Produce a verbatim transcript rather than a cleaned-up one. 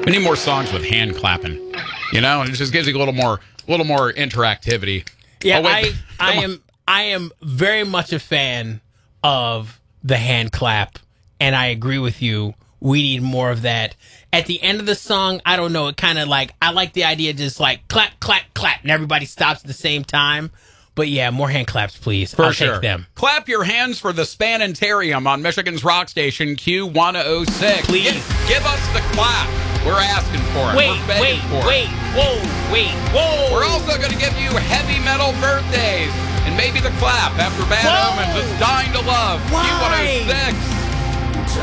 We need more songs with hand clapping. You know, and it just gives you a little more, a little more interactivity. Yeah, oh, wait, I, I on. am, I am very much a fan of the hand clap, and I agree with you. We need more of that. At the end of the song, I don't know. It kind of like I like the idea, just like clap, clap, clap, and everybody stops at the same time. But yeah, more hand claps, please. For I'll sure. take them. Clap your hands for the Spanitarium on Michigan's rock station Q one oh six. Please. Give, give us the clap. We're asking for it. Wait, We're begging wait, for wait, it. whoa, wait, whoa. We're also going to give you heavy metal birthdays and maybe the clap after Bad Whoa. Omens. It's Dying to Love. Why? Q one oh six.